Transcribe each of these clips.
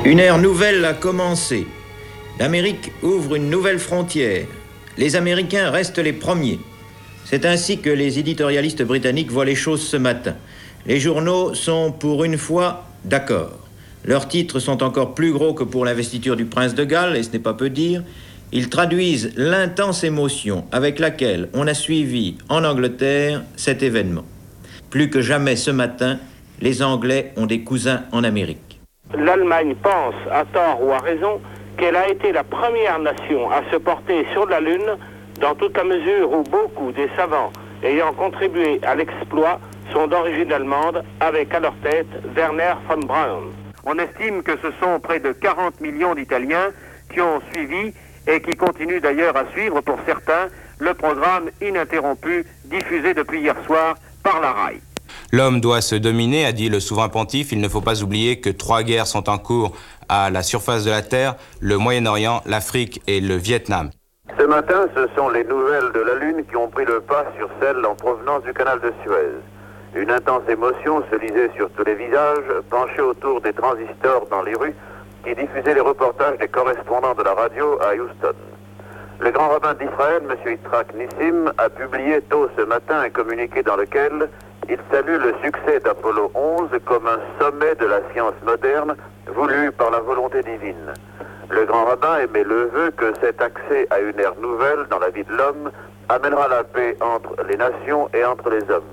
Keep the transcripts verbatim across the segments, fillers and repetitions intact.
Une ère nouvelle a commencé. L'Amérique ouvre une nouvelle frontière. Les Américains restent les premiers. C'est ainsi que les éditorialistes britanniques voient les choses ce matin. Les journaux sont pour une fois d'accord. Leurs titres sont encore plus gros que pour l'investiture du prince de Galles, et ce n'est pas peu dire. Ils traduisent l'intense émotion avec laquelle on a suivi en Angleterre cet événement. Plus que jamais ce matin, les Anglais ont des cousins en Amérique. L'Allemagne pense, à tort ou à raison, qu'elle a été la première nation à se porter sur la Lune, dans toute la mesure où beaucoup des savants ayant contribué à l'exploit sont d'origine allemande, avec à leur tête Werner von Braun. On estime que ce sont près de quarante millions d'Italiens qui ont suivi et qui continuent d'ailleurs à suivre, pour certains, le programme ininterrompu diffusé depuis hier soir par la R A I. L'homme doit se dominer, a dit le souverain pontife. Il ne faut pas oublier que trois guerres sont en cours à la surface de la Terre, le Moyen-Orient, l'Afrique et le Vietnam. Ce matin, ce sont les nouvelles de la Lune qui ont pris le pas sur celles en provenance du canal de Suez. Une intense émotion se lisait sur tous les visages, penchés autour des transistors dans les rues, qui diffusaient les reportages des correspondants de la radio à Houston. Le grand rabbin d'Israël, M. Yitzhak Nissim, a publié tôt ce matin un communiqué dans lequel il salue le succès d'Apollo onze comme un sommet de la science moderne voulu par la volonté divine. Le grand rabbin émet le vœu que cet accès à une ère nouvelle dans la vie de l'homme amènera la paix entre les nations et entre les hommes.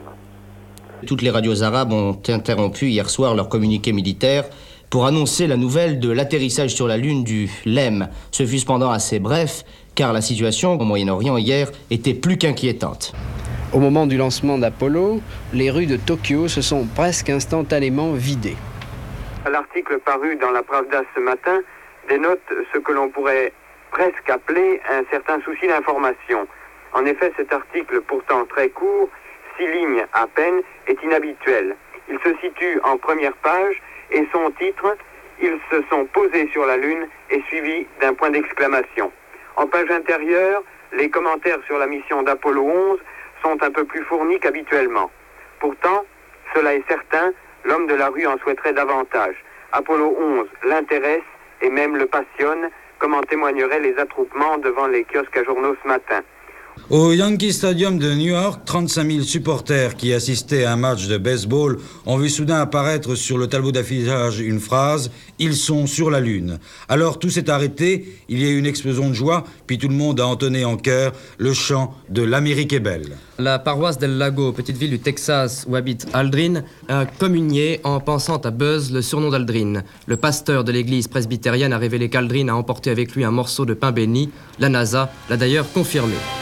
Toutes les radios arabes ont interrompu hier soir leur communiqué militaire pour annoncer la nouvelle de l'atterrissage sur la Lune du L E M. Ce fut cependant assez bref, car la situation au Moyen-Orient hier était plus qu'inquiétante. Au moment du lancement d'Apollo, les rues de Tokyo se sont presque instantanément vidées. L'article paru dans la Pravda ce matin dénote ce que l'on pourrait presque appeler un certain souci d'information. En effet, cet article, pourtant très court, six lignes à peine, est inhabituel. Il se situe en première page et son titre, « Ils se sont posés sur la Lune » est suivi d'un point d'exclamation. En page intérieure, les commentaires sur la mission d'Apollo onze sont un peu plus fournis qu'habituellement. Pourtant, cela est certain, l'homme de la rue en souhaiterait davantage. Apollo onze l'intéresse et même le passionne, comme en témoigneraient les attroupements devant les kiosques à journaux ce matin. Au Yankee Stadium de New York, trente-cinq mille supporters qui assistaient à un match de baseball ont vu soudain apparaître sur le tableau d'affichage une phrase « Ils sont sur la Lune ». Alors tout s'est arrêté, il y a eu une explosion de joie, puis tout le monde a entonné en chœur le chant de « L'Amérique est belle ». La paroisse d'El Lago, petite ville du Texas où habite Aldrin, a communié en pensant à Buzz, le surnom d'Aldrin. Le pasteur de l'église presbytérienne a révélé qu'Aldrin a emporté avec lui un morceau de pain béni. La NASA l'a d'ailleurs confirmé.